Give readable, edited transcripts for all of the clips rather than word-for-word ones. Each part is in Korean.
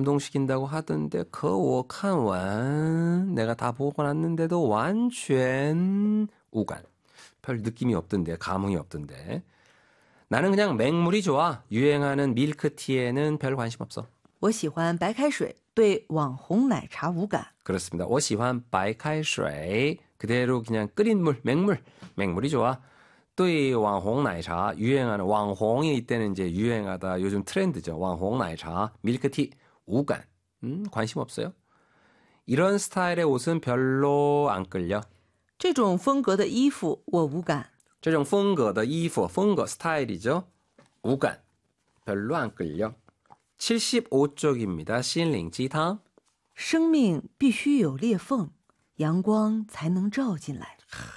감동시킨다고 하던데 그거看完 내가 다 보고 났는데도 완전 우간. 별 느낌이 없던데, 감흥이 없던데. 나는 그냥 맹물이 좋아. 유행하는 밀크티에는 별 관심 없어. 我喜欢白开水，对网红奶茶无感。 그렇습니다. 我喜欢白开水. 그대로 그냥 끓인 물, 맹물이 좋아. 또 이 왕홍奶茶 유행하는 왕홍이 이때는 이제 유행하다 요즘 트렌드죠. 왕홍 奶茶 밀크티 우간. 관심 없어요. 이런 스타일의 옷은 별로 안 끌려. 这种风格的衣服我无感。 这种风格的衣服, 风格 스타일이죠. 우간. 별로 안 끌려. 75쪽입니다. 心灵鸡汤. 生命必须有裂缝，阳光才能照进来。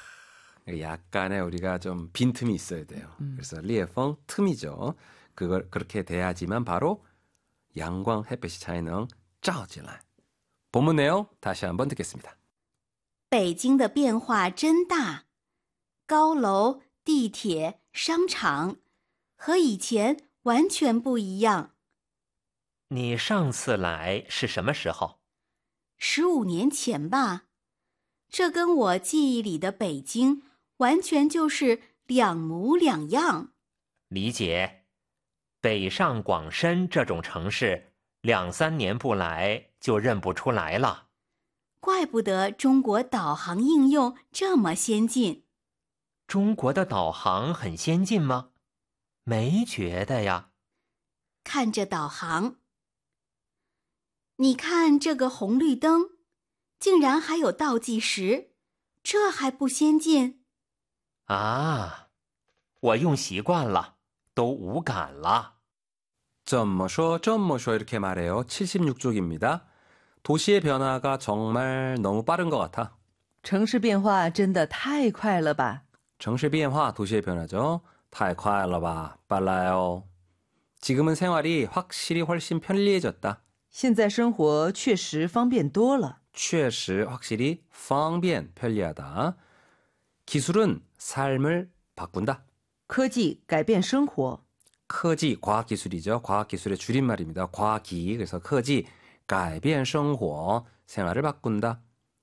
약간의 우리가 좀 빈틈이 있어야 돼요. 그래서 리에펑 틈이죠. 그걸 그렇게 돼야지만 바로 양광 햇빛이 才能照进来. 본문 내용 다시 한번 듣겠습니다. 北京的变化真大，高楼、地铁、商场和以前完全不一样。 你上次来是什么时候 ？15年前吧。这跟我记忆里的北京完全就是两模两样。 理解。北上广深这种城市，2、3年不来就认不出来了。 怪不得中国导航应用这么先进。 中国的导航很先进吗？没觉得呀。 看着导航，你看这个红绿灯，竟然还有倒计时，这还不先进？ 啊，我用习惯了，都无感了。 怎么说 이렇게 말해요. 76쪽입니다. 도시의 변화가 정말 너무 빠른 것 같아. 城市变化真的太快了吧？ 城市变化, 도시의 변화죠. 太快了吧, 빨라요. 지금은 생활이 확실히 훨씬 편리해졌다. 现在生活确实方便多了。 确实, 확실히, 方便, 편리하다. 기술은 삶을 바꾼다. 科技改变生活。 科技, 과학기술이죠. 과학기술의 줄임말입니다. 과기, 그래서 科技, 改变生活, 생활을 바꾼다.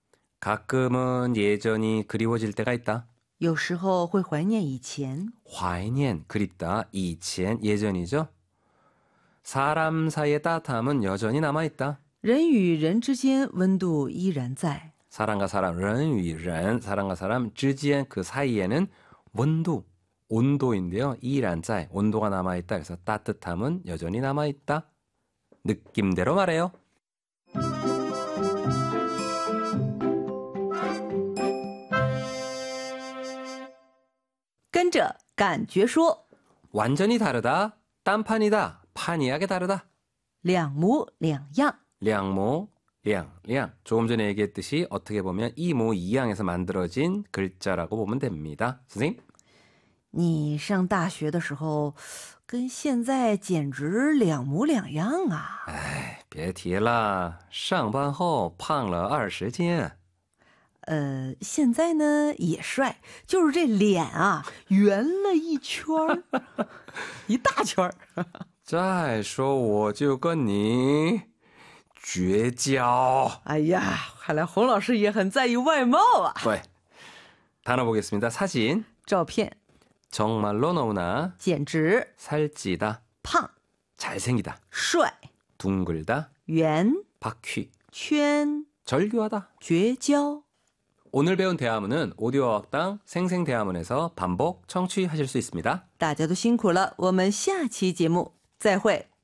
가끔은 예전이 그리워질 때가 있다. 有时候会怀念以前。 怀念, 그립다. 以前, 예전이죠. 사람 사이의 따뜻함은 여전히 남아있다. 人与人之间温度依然在。 사람과 사람, 人与人, 사람과 사람 之间, 그 사이에는温度, 온도인데요. 依然在, 온도가 남아있다. 그래서 따뜻함은 여전히 남아있다. 느낌대로 말해요. 跟着感觉说。 완전히 다르다. 딴판이다. 판이하게 다르다. 两模两样。 량모, 량. 조금 전에 얘기했듯이 어떻게 보면 이모이양에서 만들어진 글자라고 보면 됩니다. 선생님? 你上大学的时候跟现在简直两模两样啊。 哎，别提了，上班后胖了20斤。 现在呢也帅，就是这脸啊圆了一圈儿，一大圈儿。 再说我就跟你绝交。 哎呀，看来洪老师也很在意外貌啊。 네, 단어 보겠습니다. 사진. 照片。 정말로 너무나. 简直。 살찌다. 胖。 잘생기다. 帅。 둥글다. 圆。 바퀴. 圈。 절규하다. 绝交。 오늘 배운 대화문은 오디오 학당 생생대화문에서 반복 청취하실 수 있습니다. 大家都辛苦了，我们下期节目再会。